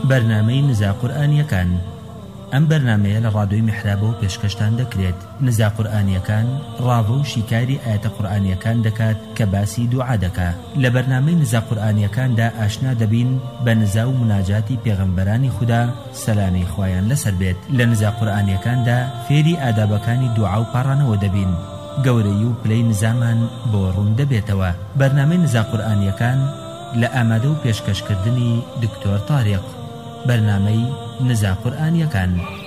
بەرنامەی نزا قورئانیەکان. ئەم بەرنامەیە لە ڕادیۆی میحرابەوە پێشکەشتان دەکرێت. نزا قورئانیەکان ڕاوە و شیکاری ئاەتە قورئانیەکان دەکات کە باسی دوعا دەکات. لە بەرنامەی نزا قورئانیەکاندا ئاشنا دەبین بە نزا و مناجاتی پێغەمبەرانی خوددا سەلامی خوایان لەسەر بێت. لە نزا قورئانیەکاندا فێری ئادابەکانی دوعا و پاڕانەوە دەبین. گەورەی و پلەی نزامان بۆ ڕوون دەبێتەوە. بەرنامەی نزا قورئانیەکان لە ئامادە و پێشکەشکردنی دکتۆر تاریق. بەرنامەی نزا قورئانیەکان.